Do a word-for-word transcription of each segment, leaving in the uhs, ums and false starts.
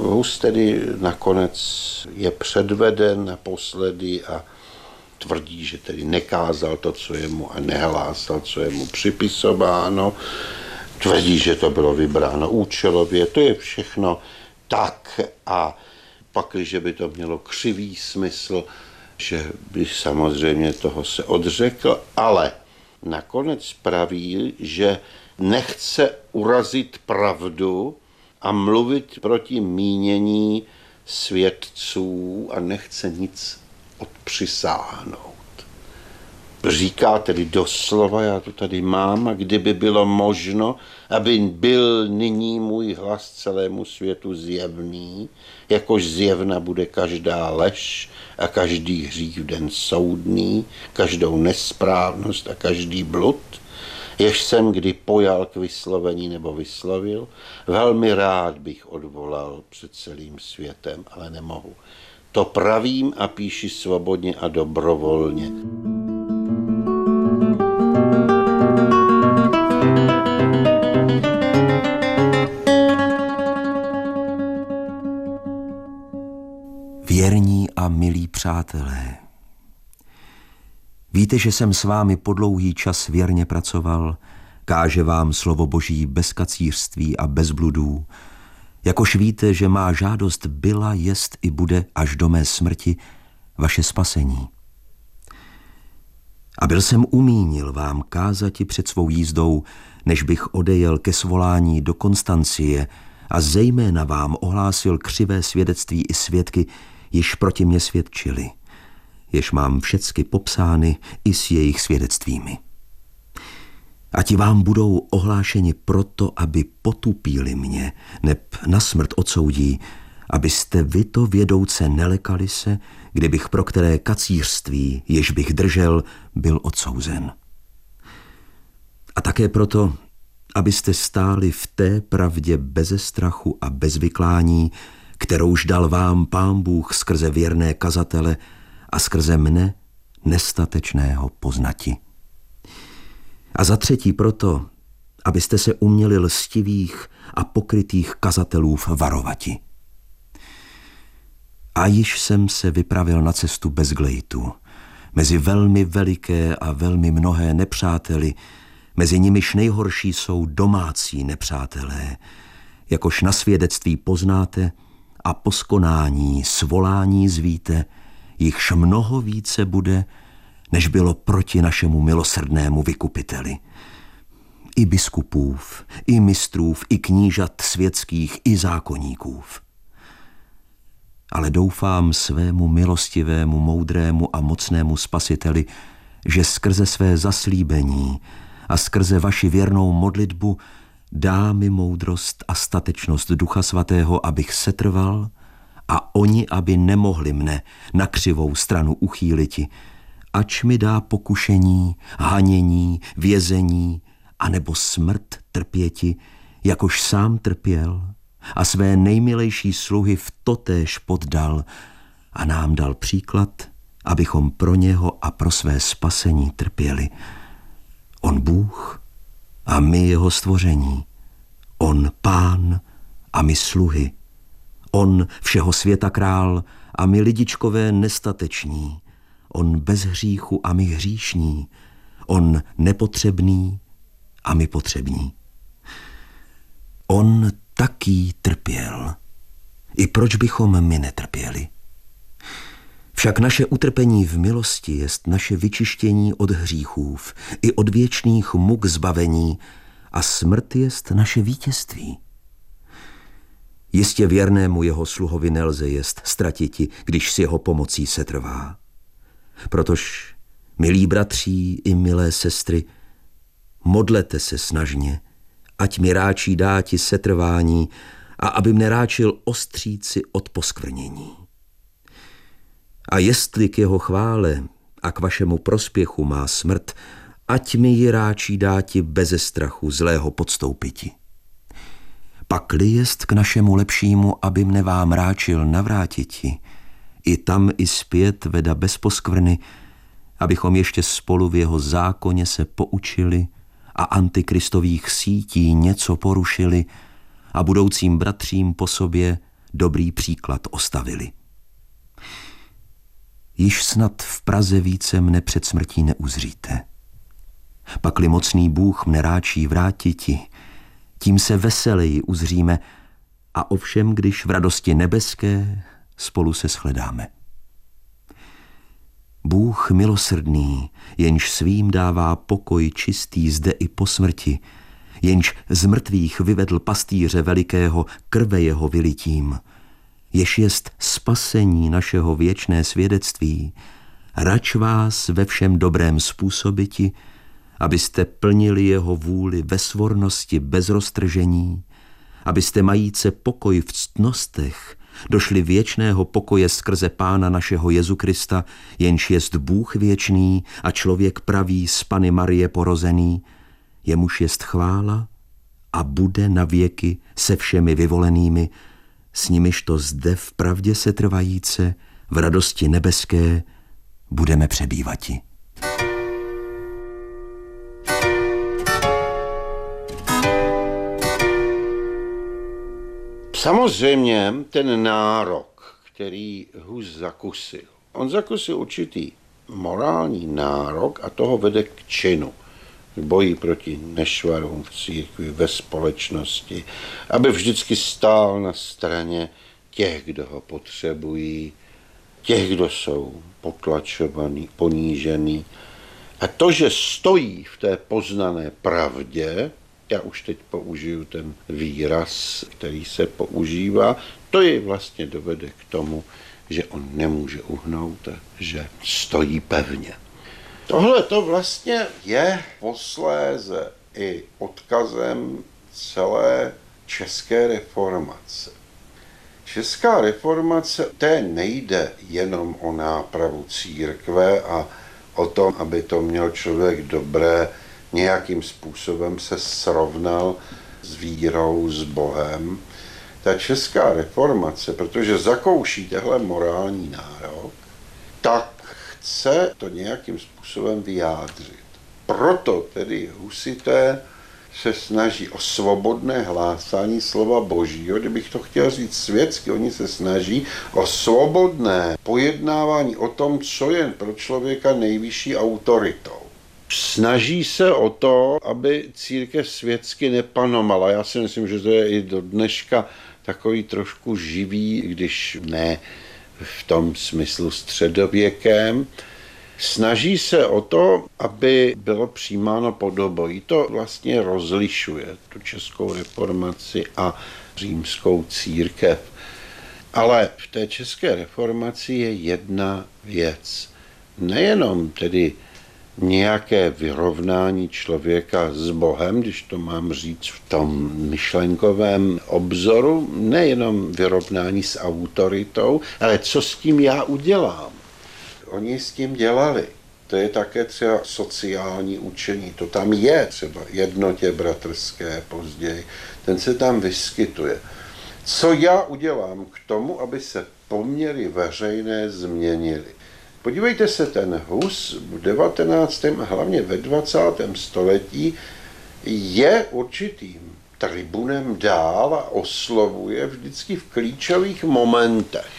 Hus tedy nakonec je předveden naposledy a tvrdí, že tedy nekázal to, co je mu, a nehlásal, co je mu připisováno. Tvrdí, že to bylo vybráno účelově. To je všechno tak, a pak, když by to mělo křivý smysl, že by samozřejmě toho se odřekl, ale nakonec praví, že nechce urazit pravdu a mluvit proti mínění svědců a nechce nic odpřisáhnout. Říká tedy doslova, já to tady mám, a kdyby bylo možno, aby byl nyní můj hlas celému světu zjevný, jakož zjevna bude každá lež a každý hřích v den soudný, každou nesprávnost a každý blud, jež jsem kdy pojal k vyslovení nebo vyslovil, velmi rád bych odvolal před celým světem, ale nemohu. To pravím a píši svobodně a dobrovolně. Věrní a milí přátelé, víte, že jsem s vámi po dlouhý čas věrně pracoval, káže vám slovo Boží bez kacířství a bez bludů, jakož víte, že má žádost byla, jest i bude až do mé smrti vaše spasení. A byl jsem umínil vám kázati před svou jízdou, než bych odejel ke svolání do Konstancie a zejména vám ohlásil křivé svědectví i svědky, již proti mě svědčili, jež mám všecky popsány i s jejich svědectvími. A ti vám budou ohlášeni proto, aby potupíli mě, neb na smrt odsoudí, abyste vy to vědouce nelekali se, kdybych pro které kacířství, jež bych držel, byl odsouzen. A také proto, abyste stáli v té pravdě beze strachu a bez vyklání, kterouž dal vám Pán Bůh skrze věrné kazatele a skrze mne nestatečného poznati. A za třetí proto, abyste se uměli lstivých a pokrytých kazatelův varovati. A již jsem se vypravil na cestu bez glejtu, mezi velmi veliké a velmi mnohé nepřáteli, mezi nimiž nejhorší jsou domácí nepřátelé, jakož na svědectví poznáte a po skonání svolání zvíte, jichž mnoho více bude, než bylo proti našemu milosrdnému vykupiteli. I biskupův, i mistrův, i knížat světských, i zákoníkův. Ale doufám svému milostivému, moudrému a mocnému Spasiteli, že skrze své zaslíbení a skrze vaši věrnou modlitbu dá mi moudrost a statečnost Ducha Svatého, abych setrval, a oni, aby nemohli mne na křivou stranu uchýliti, ač mi dá pokušení, hanění, vězení, anebo smrt trpěti, jakož sám trpěl a své nejmilejší sluhy v totéž poddal a nám dal příklad, abychom pro něho a pro své spasení trpěli. On Bůh a my jeho stvoření, on Pán a my sluhy, on všeho světa král a my lidičkové nestateční, on bez hříchu a my hříšní, on nepotřebný a my potřební. On taký trpěl. I proč bychom my netrpěli? Však naše utrpení v milosti jest naše vyčištění od hříchův i od věčných muk zbavení a smrt jest naše vítězství. Jistě věrnému jeho sluhovi nelze jest ztratiti, když s jeho pomocí se trvá. Protož, milí bratří i milé sestry, modlete se snažně, ať mi ráčí dáti setrvání a aby mne ráčil ostříci od poskvrnění. A jestli k jeho chvále a k vašemu prospěchu má smrt, ať mi ji ráčí dáti beze strachu zlého podstoupiti. Pakli jest k našemu lepšímu, aby mne vám ráčil navrátiti, i tam i zpět veda bez poskvrny, abychom ještě spolu v jeho zákoně se poučili a antikristových sítí něco porušili a budoucím bratřím po sobě dobrý příklad ostavili. Již snad v Praze více mne před smrtí neuzříte. Pakli mocný Bůh mne ráčí vrátiti, tím se veseleji uzříme a ovšem, když v radosti nebeské spolu se shledáme. Bůh milosrdný, jenž svým dává pokoj čistý zde i po smrti, jenž z mrtvých vyvedl pastýře velikého krve jeho vylitím, jež jest spasení našeho věčné svědectví, rač vás ve všem dobrém způsobiti, abyste plnili jeho vůli ve svornosti bez roztržení, abyste majíce pokoj v ctnostech, došli věčného pokoje skrze Pána našeho Jezu Krista, jenž jest Bůh věčný a člověk pravý z Panny Marie porozený, jemuž jest chvála a bude na věky se všemi vyvolenými, s nimiž to zde v pravdě setrvajíce, v radosti nebeské, budeme přebývati. Samozřejmě ten nárok, který Hus zakusil, on zakusil určitý morální nárok a toho vede k činu, k boji proti nešvarům v církvi, ve společnosti, aby vždycky stál na straně těch, kdo ho potřebují, těch, kdo jsou potlačovaní, ponížení. A to, že stojí v té poznané pravdě, já už teď použiju ten výraz, který se používá, to je vlastně dovede k tomu, že on nemůže uhnout, že stojí pevně. Tohle to vlastně je posléze i odkazem celé české reformace. Česká reformace, té nejde jenom o nápravu církve a o tom, aby to měl člověk dobré, nějakým způsobem se srovnal s vírou, s Bohem. Ta česká reformace, protože zakouší tehle morální nárok, tak chce to nějakým způsobem vyjádřit. Proto tedy husité se snaží o svobodné hlásání slova Božího. Kdybych to chtěl říct světsky, oni se snaží o svobodné pojednávání o tom, co je pro člověka nejvyšší autoritou. Snaží se o to, aby církev světsky nepanovala. Já si myslím, že to je i do dneška takový trošku živý, když ne v tom smyslu středověkém. Snaží se o to, aby bylo přijímáno podobojí. To vlastně rozlišuje tu českou reformaci a římskou církev. Ale v té české reformaci je jedna věc. Nejenom tedy nějaké vyrovnání člověka s Bohem, když to mám říct v tom myšlenkovém obzoru, nejenom vyrovnání s autoritou, ale co s tím já udělám. Oni s tím dělali. To je také třeba sociální učení. To tam je třeba jednotě bratrské později. Ten se tam vyskytuje. Co já udělám k tomu, aby se poměry veřejné změnily? Podívejte se, ten Hus v devatenáctém a hlavně ve dvacátém století je určitým tribunem dál a oslovuje vždycky v klíčových momentech.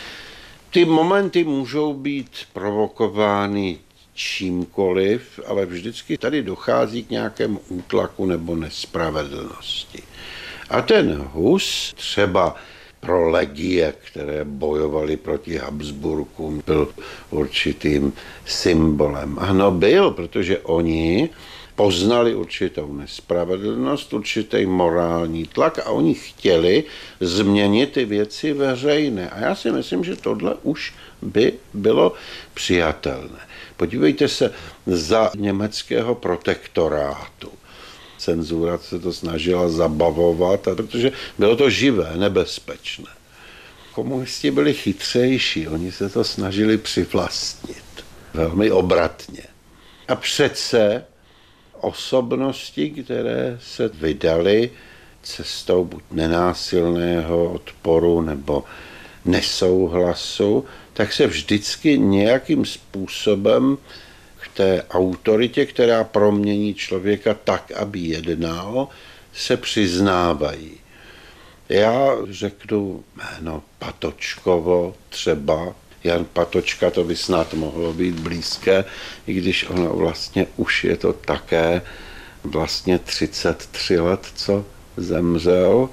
Ty momenty můžou být provokovány čímkoliv, ale vždycky tady dochází k nějakému útlaku nebo nespravedlnosti. A ten Hus třeba pro legie, které bojovaly proti Habsburkům, byl určitým symbolem. Ano, byl, protože oni poznali určitou nespravedlnost, určitý morální tlak a oni chtěli změnit ty věci veřejné. A já si myslím, že tohle už by bylo přijatelné. Podívejte se za německého protektorátu. Cenzura se to snažila zabavovat, protože bylo to živé, nebezpečné. Komunisti byli chytřejší, oni se to snažili přivlastnit velmi obratně. A přece osobnosti, které se vydaly cestou buď nenásilného odporu nebo nesouhlasu, tak se vždycky nějakým způsobem k té autoritě, která promění člověka tak, aby jednal, se přiznávají. Já řeknu jméno Patočkovo třeba. Jan Patočka, to by snad mohlo být blízké, i když ono vlastně už je to také vlastně třicet tři let, co zemřel,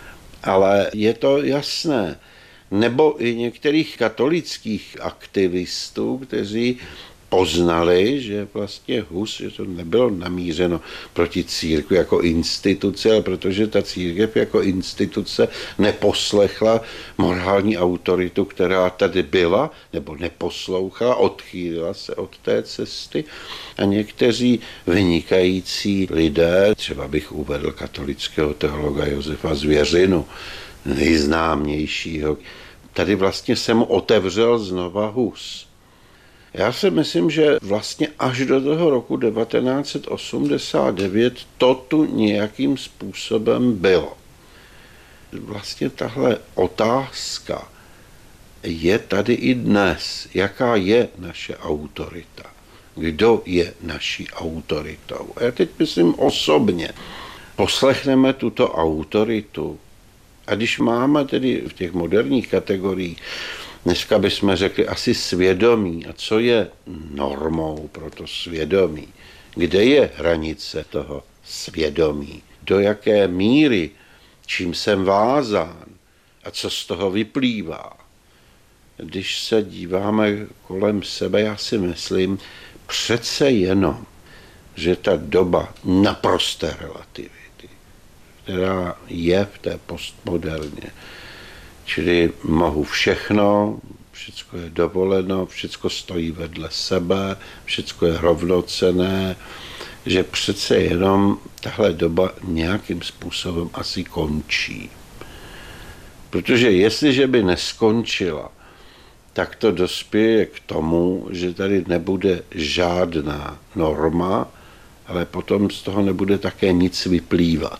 ale je to jasné. Nebo i některých katolických aktivistů, kteří poznali, že vlastně Hus, že to nebylo namířeno proti církvi jako instituce, ale protože ta církev jako instituce neposlechla morální autoritu, která tady byla, nebo neposlouchala, odchýlila se od té cesty. A někteří vynikající lidé, třeba bych uvedl katolického teologa Josefa Zvěřinu, nejznámějšího, tady vlastně se mu otevřel znova Hus. Já si myslím, že vlastně až do toho roku devatenáct set osmdesát devět to tu nějakým způsobem bylo. Vlastně tahle otázka je tady i dnes. Jaká je naše autorita? Kdo je naší autoritou? A já teď myslím osobně. Poslechneme tuto autoritu. A když máme tedy v těch moderních kategoriích, dneska bychom řekli asi svědomí. A co je normou pro to svědomí? Kde je hranice toho svědomí? Do jaké míry? Čím jsem vázán? A co z toho vyplývá? Když se díváme kolem sebe, já si myslím přece jenom, že ta doba naprosté relativity, která je v té postmoderně, čili mohu všechno, všecko je dovoleno, všecko stojí vedle sebe, všecko je rovnocenné, že přece jenom tahle doba nějakým způsobem asi končí. Protože jestliže by neskončila, tak to dospěje k tomu, že tady nebude žádná norma, ale potom z toho nebude také nic vyplývat.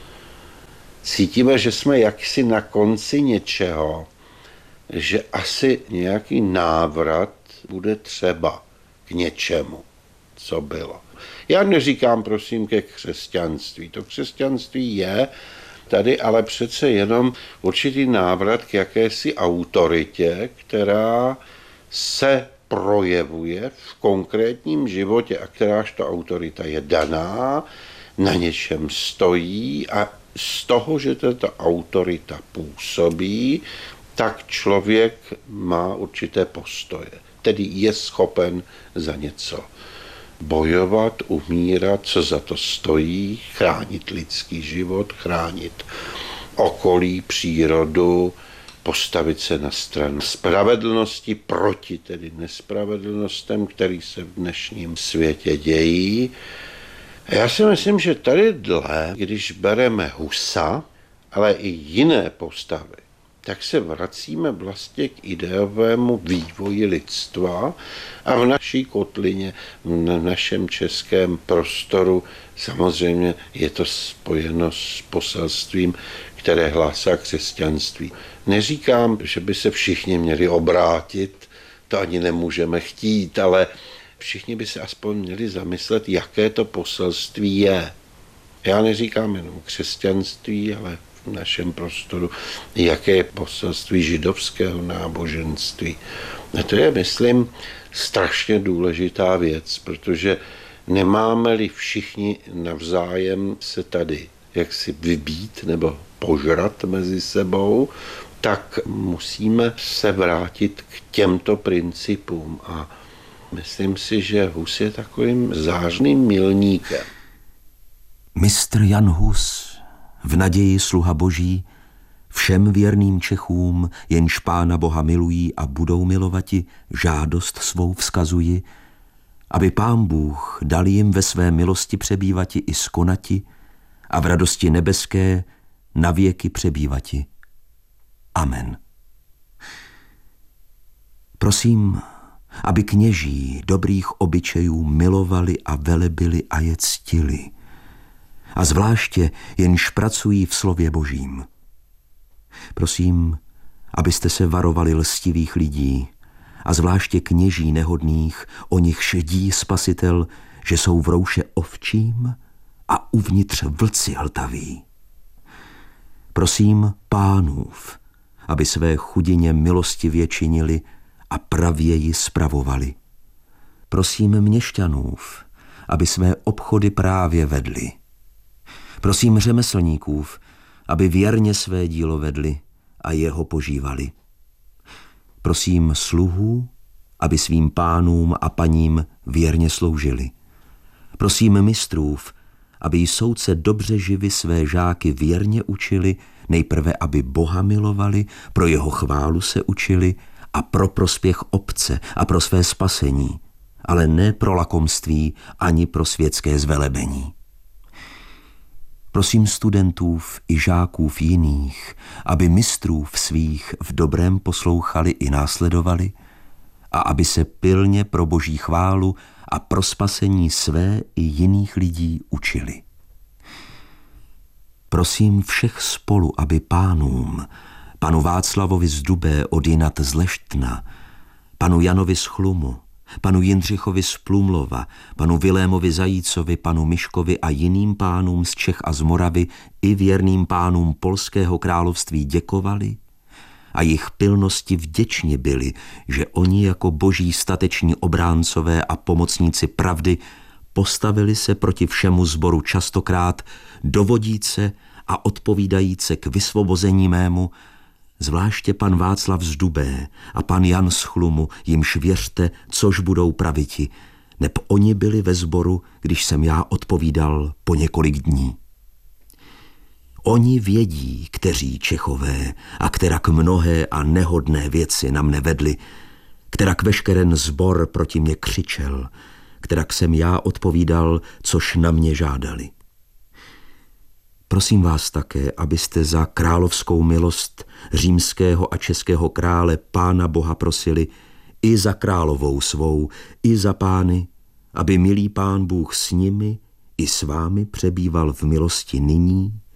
Cítíme, že jsme jaksi na konci něčeho, že asi nějaký návrat bude třeba k něčemu, co bylo. Já neříkám, prosím, ke křesťanství. To křesťanství je tady, ale přece jenom určitý návrat k jakési autoritě, která se projevuje v konkrétním životě a kteráž ta autorita je daná, na něčem stojí a z toho, že tato autorita působí, tak člověk má určité postoje. Tedy je schopen za něco bojovat, umírat, co za to stojí, chránit lidský život, chránit okolí, přírodu, postavit se na stranu spravedlnosti proti tedy nespravedlnostem, který se v dnešním světě dějí. Já si myslím, že tady dle, když bereme Husa, ale i jiné postavy, tak se vracíme vlastně k ideovému vývoji lidstva a v naší kotlině, v našem českém prostoru samozřejmě je to spojeno s poselstvím, které hlásá křesťanství. Neříkám, že by se všichni měli obrátit, to ani nemůžeme chtít, ale všichni by se aspoň měli zamyslet, jaké to poselství je. Já neříkám jenom křesťanství, ale v našem prostoru, jaké je poselství židovského náboženství. A to je, myslím, strašně důležitá věc, protože nemáme-li všichni navzájem se tady jaksi vybít nebo požrat mezi sebou, tak musíme se vrátit k těmto principům a myslím si, že Hus je takovým zářným milníkem. Mistr Jan Hus, v naději sluha Boží, všem věrným Čechům, jenž Pána Boha milují a budou milovati, žádost svou vzkazuji, aby Pán Bůh dal jim ve své milosti přebývati i skonati a v radosti nebeské na věky přebývati. Amen. Prosím, aby kněží dobrých obyčejů milovali a velebili a je ctili, a zvláště jenž pracují v slově Božím. Prosím, abyste se varovali lstivých lidí a zvláště kněží nehodných, o nich šedí Spasitel, že jsou v rouše ovčím a uvnitř vlci hltaví. Prosím pánův, aby své chudině milostivě činili a pravěji spravovali. Prosím měšťanův, aby své obchody právě vedli. Prosím řemeslníkův, aby věrně své dílo vedli a jeho požívali. Prosím sluhů, aby svým pánům a paním věrně sloužili. Prosím mistrův, aby jí soudce dobře živi své žáky věrně učili, nejprve aby Boha milovali, pro jeho chválu se učili a pro prospěch obce a pro své spasení, ale ne pro lakomství ani pro světské zvelebení. Prosím studentův i žákův jiných, aby mistrův svých v dobrém poslouchali i následovali a aby se pilně pro Boží chválu a pro spasení své i jiných lidí učili. Prosím všech spolu, aby pánům, panu Václavovi z Dubé od Jinat z Leštna, panu Janovi z Chlumu, panu Jindřichovi z Plumlova, panu Vilémovi Zajícovi, panu Miškovi a jiným pánům z Čech a z Moravy i věrným pánům Polského království děkovali a jich pilnosti vděční byli, že oni jako boží stateční obráncové a pomocníci pravdy postavili se proti všemu sboru častokrát dovodíce a odpovídajíce k vysvobození mému, zvláště pan Václav z Dubé a pan Jan z Chlumu, jimž věřte, což budou praviti, neb oni byli ve sboru, když jsem já odpovídal po několik dní. Oni vědí, kteří Čechové a kterak mnohé a nehodné věci na mne vedli, kterak veškeren sbor proti mě křičel, kterak jsem já odpovídal, což na mě žádali. Prosím vás také, abyste za královskou milost římského a českého krále Pána Boha prosili i za královou svou, i za pány, aby milý Pán Bůh s nimi i s vámi přebýval v milosti nyní